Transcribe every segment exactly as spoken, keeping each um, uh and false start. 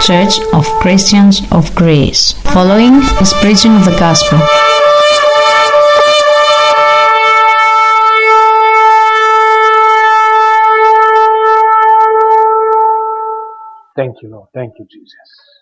Church of Christians of Greece. Following is preaching of the gospel. Thank you, Lord. Thank you, Jesus.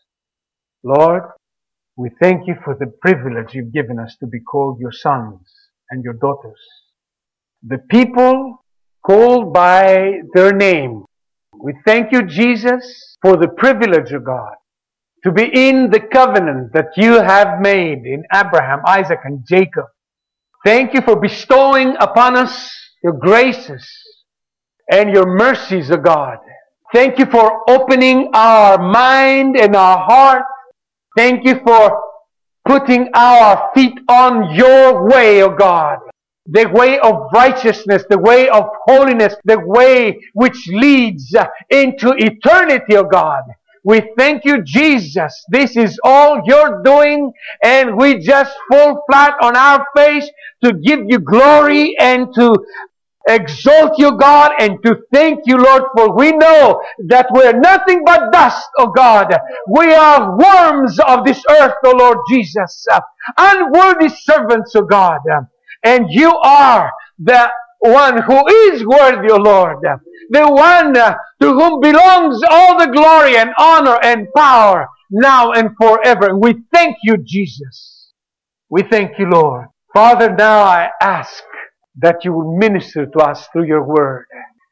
Lord, we thank you for the privilege you've given us to be called your sons and your daughters. The people called by their name. We thank you, Jesus, for the privilege of God to be in the covenant that you have made in Abraham, Isaac, and Jacob. Thank you for bestowing upon us your graces and your mercies, O God. Thank you for opening our mind and our heart. Thank you for putting our feet on your way, O God. The way of righteousness, the way of holiness, the way which leads into eternity, O God. We thank you, Jesus. This is all you're doing, and we just fall flat on our face to give you glory and to exalt you, God, and to thank you, Lord, for we know that we're nothing but dust, oh God. We are worms of this earth, oh Lord Jesus. Unworthy servants, oh God. And you are the one who is worthy, O Lord. The one to whom belongs all the glory and honor and power now and forever. And we thank you, Jesus. We thank you, Lord. Father, now I ask that you will minister to us through your word.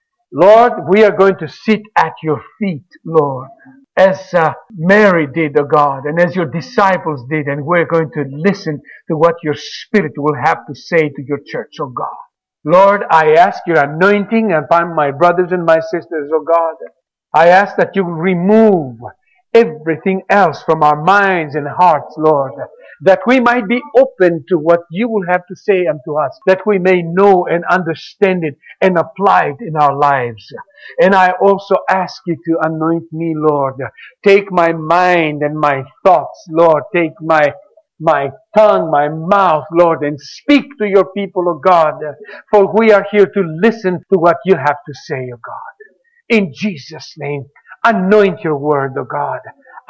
Lord, we are going to sit at your feet, Lord, as uh, Mary did, O God, and as your disciples did, and we're going to listen to what your Spirit will have to say to your church, O God. Lord, I ask your anointing upon my brothers and my sisters, O God. I ask that you will remove everything else from our minds and hearts, Lord, that we might be open to what you will have to say unto us, that we may know and understand it and apply it in our lives. And I also ask you to anoint me, Lord. Take my mind and my thoughts, Lord. Take my my tongue, my mouth, Lord, and speak to your people, O God, for we are here to listen to what you have to say, O God. In Jesus' name, anoint your word, O God.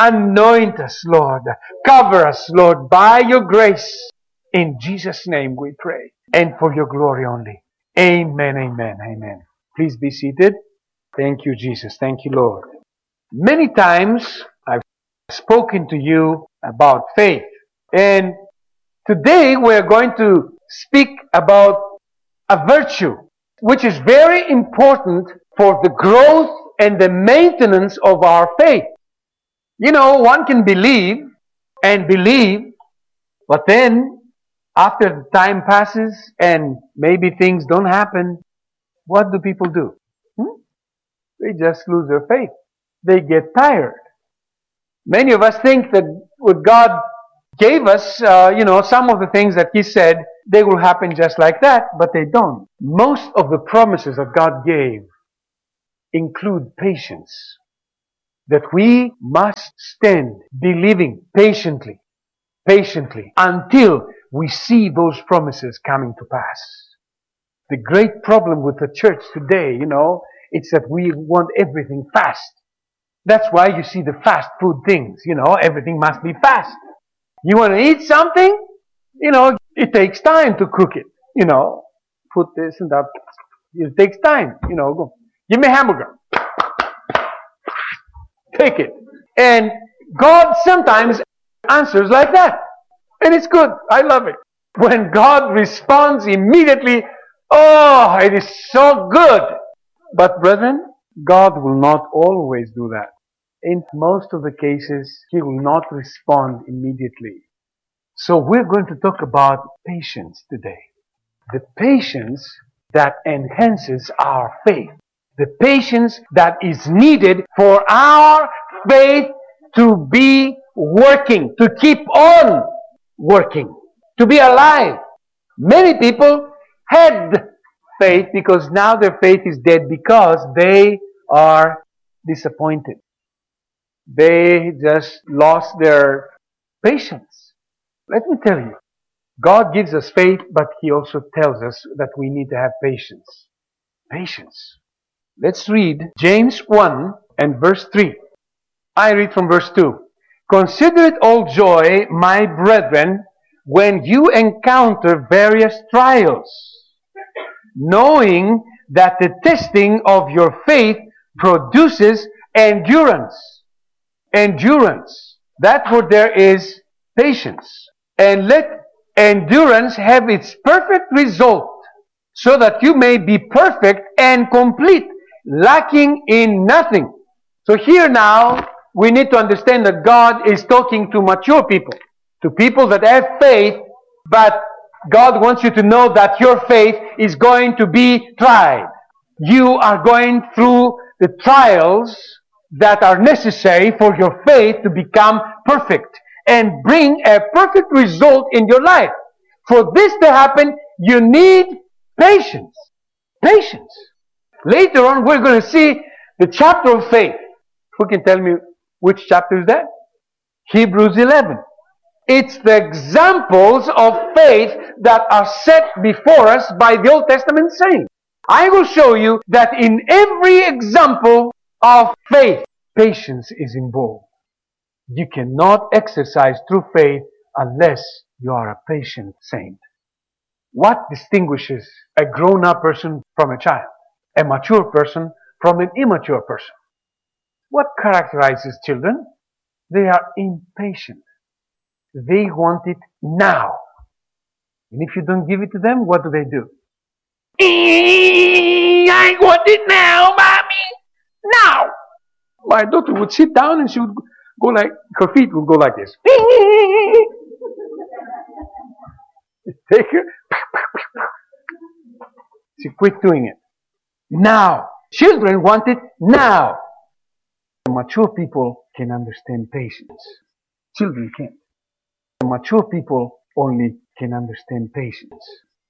Anoint us, Lord. Cover us, Lord, by your grace. In Jesus' name we pray. And for your glory only. Amen, amen, amen. Please be seated. Thank you, Jesus. Thank you, Lord. Many times I've spoken to you about faith. And today we're going to speak about a virtue which is very important for the growth and the maintenance of our faith. You know, one can believe and believe, but then after the time passes and maybe things don't happen, what do people do? Hmm? They just lose their faith. They get tired. Many of us think that what God gave us, uh, you know, some of the things that He said, they will happen just like that, but they don't. Most of the promises that God gave include patience. That we must stand believing patiently, patiently, until we see those promises coming to pass. The great problem with the church today, you know, it's that we want everything fast. That's why you see the fast food things, you know, everything must be fast. You want to eat something? You know, it takes time to cook it. You know, put this and that. It takes time. You know, go. Give me a hamburger. Take it. And God sometimes answers like that. And it's good. I love it. When God responds immediately, oh, it is so good. But brethren, God will not always do that. In most of the cases, He will not respond immediately. So we're going to talk about patience today. The patience that enhances our faith. The patience that is needed for our faith to be working, to keep on working, to be alive. Many people had faith because now their faith is dead because they are disappointed. They just lost their patience. Let me tell you, God gives us faith, but He also tells us that we need to have patience. Patience. Let's read James one and verse three. I read from verse two. Consider it all joy, my brethren, when you encounter various trials, knowing that the testing of your faith produces endurance. Endurance. That word there is patience. And let endurance have its perfect result, so that you may be perfect and complete, lacking in nothing. So here now, we need to understand that God is talking to mature people, to people that have faith, but God wants you to know that your faith is going to be tried. You are going through the trials that are necessary for your faith to become perfect and bring a perfect result in your life. For this to happen, you need patience. Patience. Later on, we're going to see the chapter of faith. Who can tell me which chapter is that? Hebrews eleven. It's the examples of faith that are set before us by the Old Testament saints. I will show you that in every example of faith, patience is involved. You cannot exercise true faith unless you are a patient saint. What distinguishes a grown-up person from a child? A mature person from an immature person? What characterizes children? They are impatient. They want it now. And if you don't give it to them, what do they do? I want it now, mommy! Now! My daughter would sit down and she would go like, her feet would go like this. Take her. She quit doing it. Now. Children want it now. Mature people can understand patience. Children can't. Mature people only can understand patience.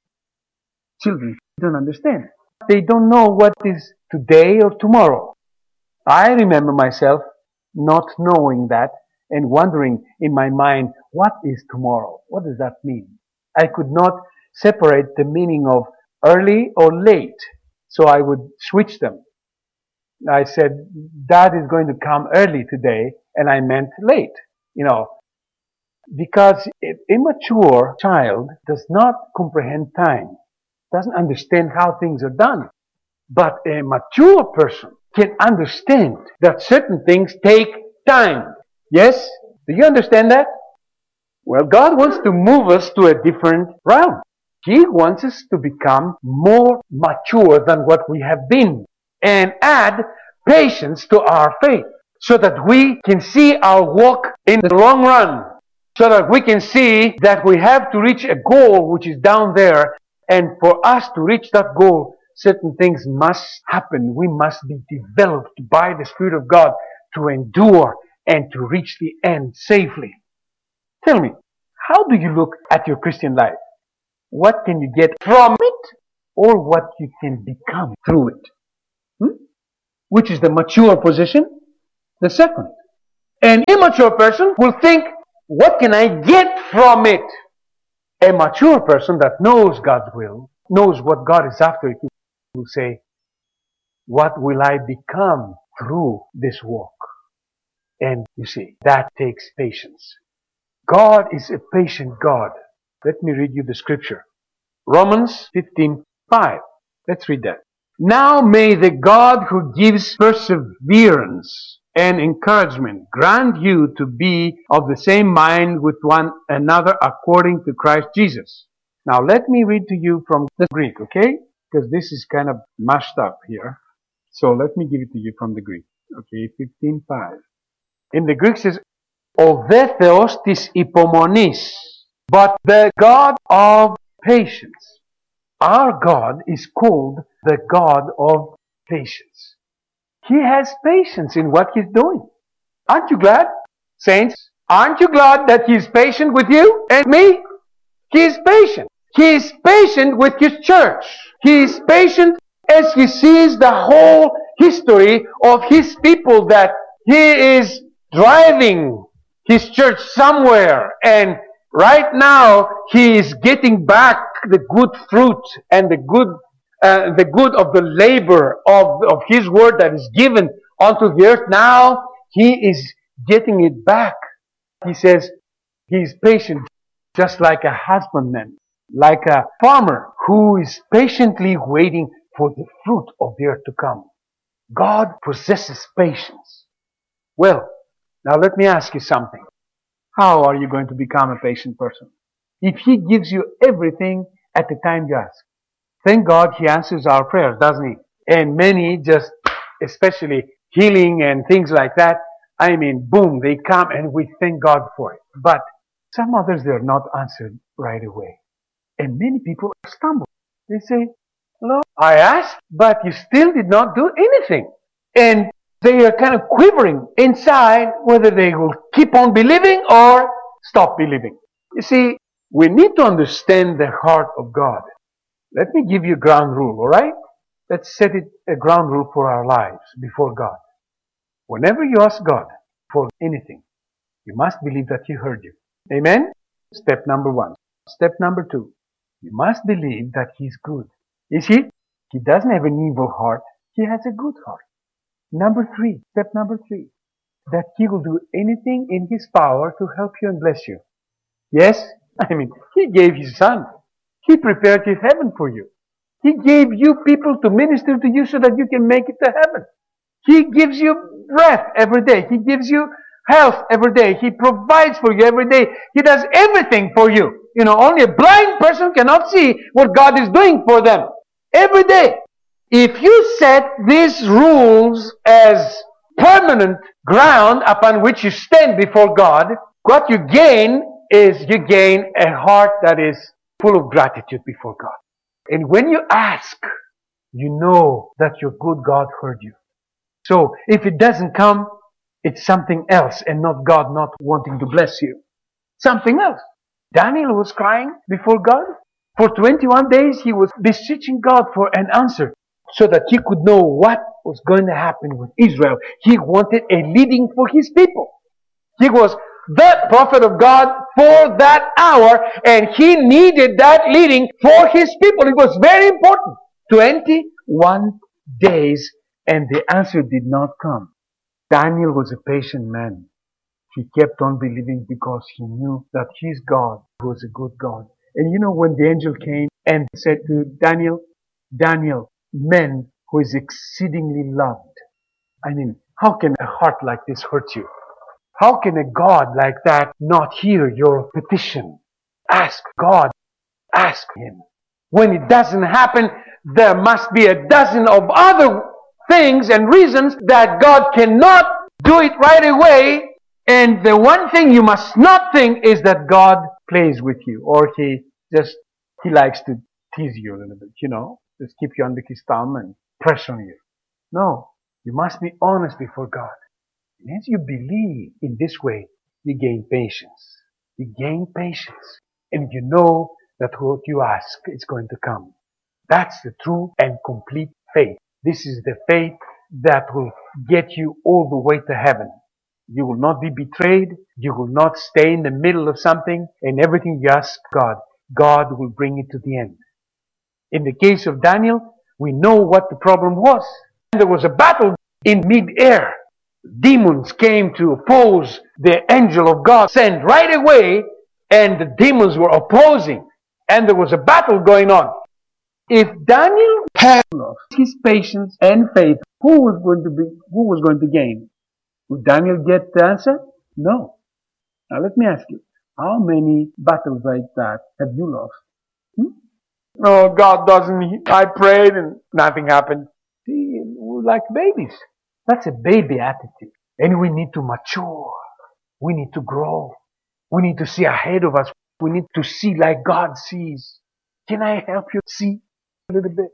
Children don't understand. They don't know what is today or tomorrow. I remember myself not knowing that and wondering in my mind, what is tomorrow? What does that mean? I could not separate the meaning of early or late, so I would switch them. I said, Dad is going to come early today, and I meant late, you know, because an immature child does not comprehend time, doesn't understand how things are done. But a mature person can understand that certain things take time. Yes? Do you understand that? Well, God wants to move us to a different realm. He wants us to become more mature than what we have been and add patience to our faith so that we can see our walk in the long run, so that we can see that we have to reach a goal which is down there, and for us to reach that goal, certain things must happen. We must be developed by the Spirit of God to endure and to reach the end safely. Tell me, how do you look at your Christian life? What can you get from it, or what you can become through it? Hmm? Which is the mature position? The second. An immature person will think, what can I get from it? A mature person that knows God's will, knows what God is after, will say, what will I become through this walk? And you see, that takes patience. God is a patient God. Let me read you the scripture. Romans fifteen five. Let's read that. Now may the God who gives perseverance and encouragement grant you to be of the same mind with one another according to Christ Jesus. Now let me read to you from the Greek, okay? Because this is kind of mashed up here. So let me give it to you from the Greek. Okay, fifteen five. In the Greek it says, O δε Θεός της υπομονής, but the God of patience. Our God is called the God of patience. He has patience in what He's doing. Aren't you glad, saints? Aren't you glad that He's patient with you and me? He is patient. He is patient with His church. He is patient as He sees the whole history of His people, that He is driving His church somewhere, and right now He is getting back the good fruit and the good uh, the good of the labor of, of His word that is given unto the earth. Now He is getting it back. He says he's patient, just like a husbandman, like a farmer who is patiently waiting for the fruit of the earth to come. God possesses patience. Well, now let me ask you something. How are you going to become a patient person? If He gives you everything at the time you ask. Thank God He answers our prayers, doesn't He? And many just, especially healing and things like that, I mean, boom, they come and we thank God for it. But some others, they're not answered right away. And many people stumble. They say, Lord, I asked, but you still did not do anything. And they are kind of quivering inside whether they will keep on believing or stop believing. You see, we need to understand the heart of God. Let me give you a ground rule, all right? Let's set it a ground rule for our lives before God. Whenever you ask God for anything, you must believe that He heard you. Amen? Step number one. Step number two. You must believe that He's good. You see, He doesn't have an evil heart. He has a good heart. Number three. Step number three. That He will do anything in His power to help you and bless you. Yes? I mean, He gave His Son. He prepared His heaven for you. He gave you people to minister to you so that you can make it to heaven. He gives you breath every day. He gives you health every day. He provides for you every day. He does everything for you. You know, only a blind person cannot see what God is doing for them every day. If you set these rules as permanent ground upon which you stand before God, what you gain is you gain a heart that is full of gratitude before God. And when you ask, you know that your good God heard you. So if it doesn't come, it's something else and not God not wanting to bless you. Something else. Daniel was crying before God. For twenty-one days he was beseeching God for an answer so that he could know what was going to happen with Israel. He wanted a leading for his people. He was the prophet of God for that hour, and he needed that leading for his people. It was very important. twenty-one days, and the answer did not come. Daniel was a patient man. He kept on believing because he knew that his God was a good God. And you know, when the angel came and said to Daniel, Daniel, man who is exceedingly loved. I mean, how can a heart like this hurt you? How can a God like that not hear your petition? Ask God. Ask Him. When it doesn't happen, there must be a dozen of other things and reasons that God cannot do it right away. And the one thing you must not think is that God plays with you, or He just, He likes to tease you a little bit, you know, just keep you under His thumb and press on you. No, you must be honest before God. And as you believe in this way, you gain patience. You gain patience. And you know that what you ask is going to come. That's the true and complete faith. This is the faith that will get you all the way to heaven. You will not be betrayed. You will not stay in the middle of something, and everything you ask God, God will bring it to the end. In the case of Daniel, we know what the problem was. There was a battle in mid-air. Demons came to oppose the angel of God sent right away, and the demons were opposing, and there was a battle going on. If Daniel had lost his patience and faith, who was going to be, who was going to gain? Would Daniel get the answer? No. Now let me ask you, how many battles like that have you lost? Hmm? Oh, God doesn't, I prayed and nothing happened. See, we're like babies. That's a baby attitude. And we need to mature. We need to grow. We need to see ahead of us. We need to see like God sees. Can I help you see a little bit?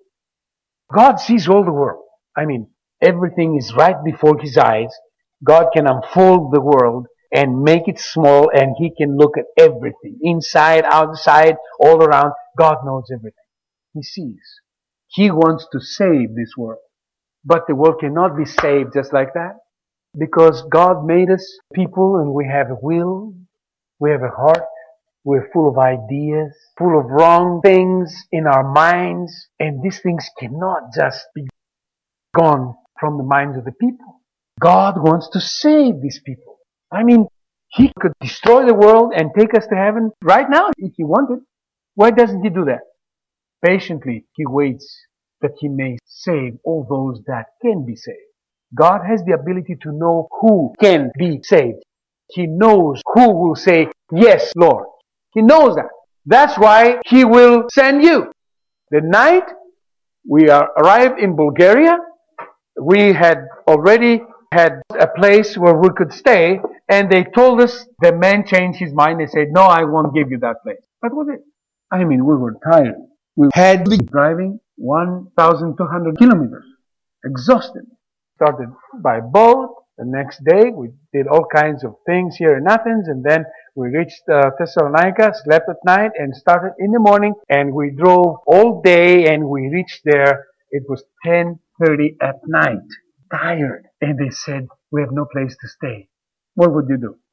God sees all the world. I mean, everything is right before His eyes. God can unfold the world and make it small, and He can look at everything. Inside, outside, all around. God knows everything. He sees. He wants to save this world. But the world cannot be saved just like that. Because God made us people, and we have a will. We have a heart. We're full of ideas, full of wrong things in our minds. And these things cannot just be gone from the minds of the people. God wants to save these people. I mean, He could destroy the world and take us to heaven right now if He wanted. Why doesn't He do that? Patiently, He waits that He may save all those that can be saved. God has the ability to know who can be saved. He knows who will say, yes, Lord. He knows that. That's why He will send you. The night we are arrived in Bulgaria, we had already had a place where we could stay, and they told us, the man changed his mind. They said, no, I won't give you that place. What was it? I mean, we were tired. We had been driving one thousand two hundred kilometers, exhausted. Started by boat. The next day, we did all kinds of things here in Athens, and then we reached uh, Thessalonica, slept at night, and started in the morning, and we drove all day, and we reached there. It was ten thirty at night. Tired. And they said, we have no place to stay. What would you do?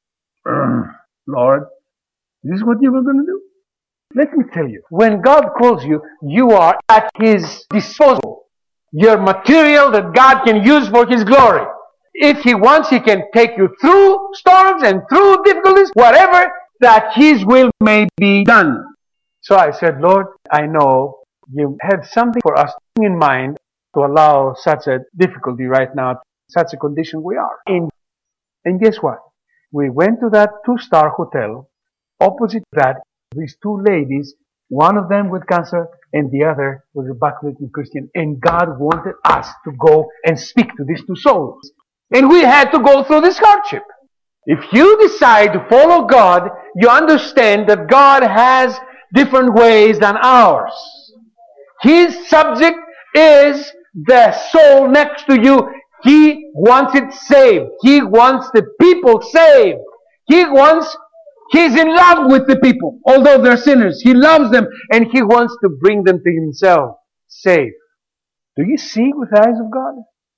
Lord, this is what you were going to do? Let me tell you, when God calls you, you are at His disposal. You're material that God can use for His glory. If He wants, He can take you through storms and through difficulties, whatever, that His will may be done. So I said, Lord, I know you had something for us in mind to allow such a difficulty right now, such a condition we are in. And guess what? We went to that two-star hotel. Opposite that, these two ladies, one of them with cancer and the other was a backslidden Christian. And God wanted us to go and speak to these two souls. And we had to go through this hardship. If you decide to follow God, you understand that God has different ways than ours. His subject is the soul next to you. He wants it saved. He wants the people saved. He wants, He's in love with the people. Although they're sinners, He loves them and He wants to bring them to Himself, saved. Do you see with the eyes of God?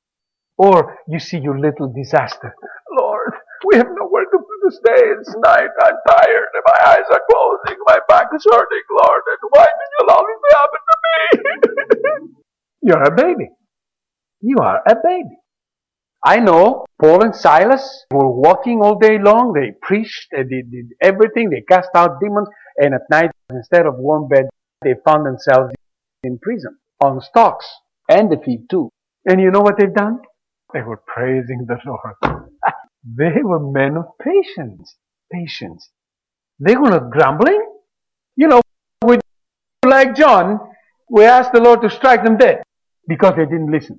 Or you see your little disaster. Lord, we have nowhere to, to stay. It's night. I'm tired. And my eyes are closing. My back is hurting, Lord. And why did you allow this to happen to me? You're a baby. You are a baby. I know Paul and Silas were walking all day long. They preached. They did everything. They cast out demons. And at night, instead of warm bed, they found themselves in prison on stocks and the feet too. And you know what they've done? They were praising the Lord. They were men of patience. Patience. They were not grumbling. You know, we, like John, we asked the Lord to strike them dead because they didn't listen.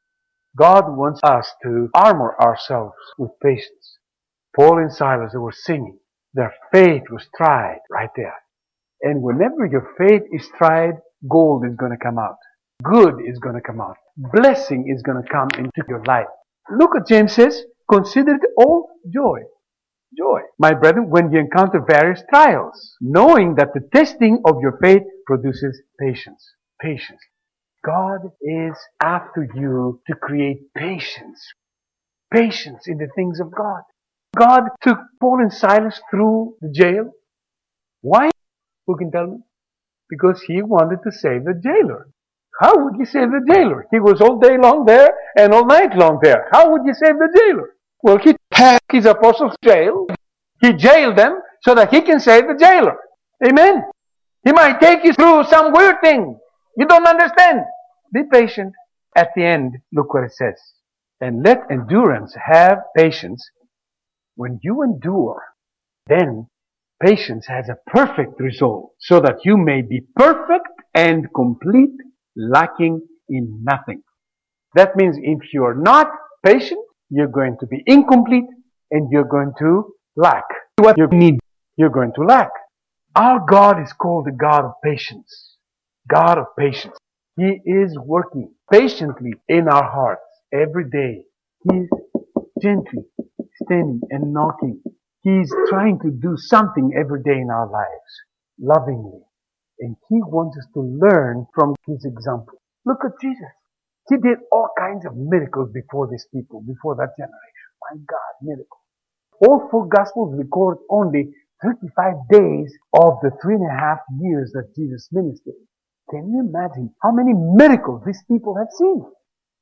God wants us to armor ourselves with patience. Paul and Silas, they were singing. Their faith was tried right there. And whenever your faith is tried, gold is going to come out. Good is going to come out. Blessing is going to come into your life. Look what James says. Consider it all joy. Joy. My brethren, when you encounter various trials, knowing that the testing of your faith produces patience. Patience. God is after you to create patience. Patience in the things of God. God took Paul and Silas through the jail. Why? Who can tell me? Because He wanted to save the jailer. How would you save the jailer? He was all day long there and all night long there. How would you save the jailer? Well, He had His apostles jailed. He jailed them so that He can save the jailer. Amen. He might take you through some weird thing. You don't understand. Be patient. At the end, look what it says. And let endurance have patience. When you endure, then patience has a perfect result, so that you may be perfect and complete, lacking in nothing. That means if you're not patient, you're going to be incomplete and you're going to lack. What you need, you're going to lack. Our God is called the God of patience. God of patience. He is working patiently in our hearts every day. He's gently standing and knocking. He's trying to do something every day in our lives, lovingly. And He wants us to learn from His example. Look at Jesus. He did all kinds of miracles before these people, before that generation. My God, miracles. All four Gospels record only thirty-five days of the three and a half years that Jesus ministered. Can you imagine how many miracles these people have seen?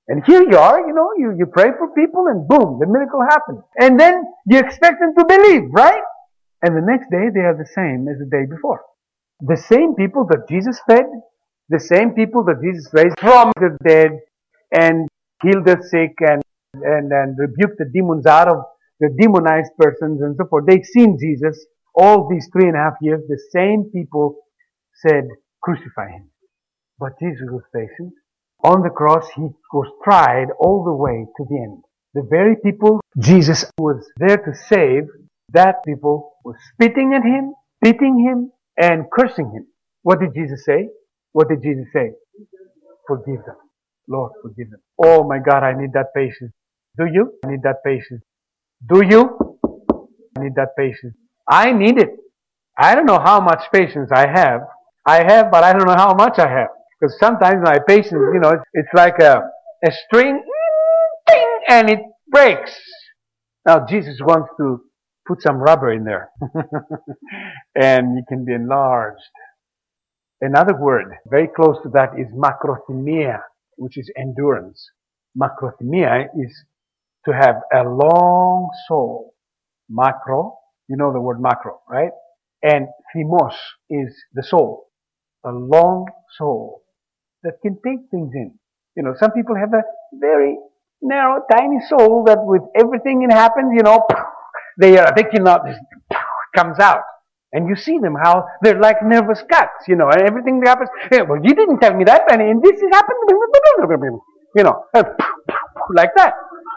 And here you are, you know, you, you pray for people and boom, the miracle happens. And then you expect them to believe, right? And the next day they are the same as the day before. The same people that Jesus fed, the same people that Jesus raised from the dead and healed the sick and, and, and rebuked the demons out of the demonized persons and so forth. They've seen Jesus all these three and a half years. The same people said, crucify him. But Jesus was patient. On the cross, he was tried all the way to the end. The very people Jesus was there to save, that people were spitting at him, beating him, and cursing him. What did Jesus say? What did Jesus say? Forgive them. Lord, forgive them. Oh my God, I need that patience. Do you? I need that patience. Do you? I need that patience. I need it. I don't know how much patience I have. I have, but I don't know how much I have. Because sometimes my patience, you know, it's like a, a string, ding, and it breaks. Now Jesus wants to put some rubber in there. And it can be enlarged. Another word very close to that is makrothymia, which is endurance. Makrothymia is to have a long soul. Macro, you know the word macro, right? And thymos is the soul. A long soul that can take things in. You know, some people have a very narrow, tiny soul that with everything that happens, you know, they are, they cannot, just comes out. And you see them, how they're like nervous cats, you know, and everything that happens, hey, well, you didn't tell me that, and this has happened, you know, like that.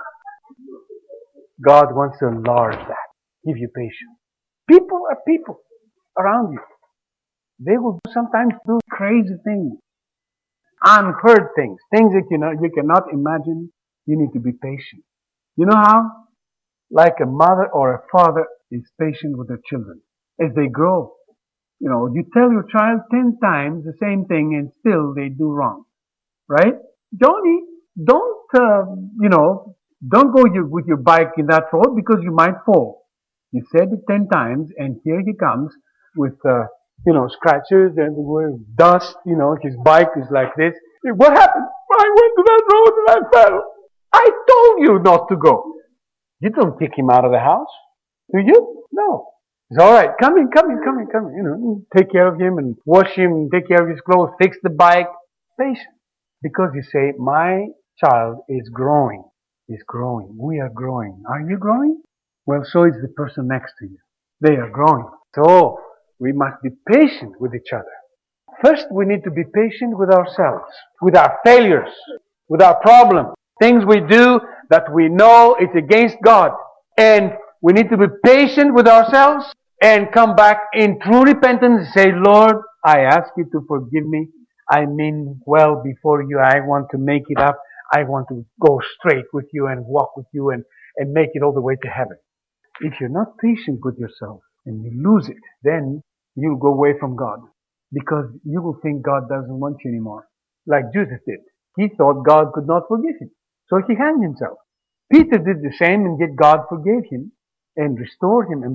God wants to enlarge that, give you patience. People are people around you. They will sometimes do crazy things, unheard things, things that you know you cannot imagine. You need to be patient. You know how? Like a mother or a father is patient with their children as they grow. You know, you tell your child ten times the same thing and still they do wrong, right? Johnny, don't uh, you know? Don't go your, with your bike in that road because you might fall. You said it ten times, and here he comes with, uh, you know, scratches and dust. You know, his bike is like this. What happened? I went to that road and I fell. I told you not to go. You don't kick him out of the house, do you? No. It's all right. Come in, come in, come in, come in. You know, take care of him and wash him, take care of his clothes, fix the bike. Patient. Because you say, my child is growing. Is growing. We are growing. Are you growing? Well, so is the person next to you. They are growing. So, we must be patient with each other. First, we need to be patient with ourselves, with our failures, with our problems, things we do that we know it's against God. And we need to be patient with ourselves and come back in true repentance and say, Lord, I ask you to forgive me. I mean well before you. I want to make it up. I want to go straight with you and walk with you and, and make it all the way to heaven. If you're not patient with yourself and you lose it, then you'll go away from God because you will think God doesn't want you anymore. Like Judas did. He thought God could not forgive him. So he hanged himself. Peter did the same and yet God forgave him and restored him and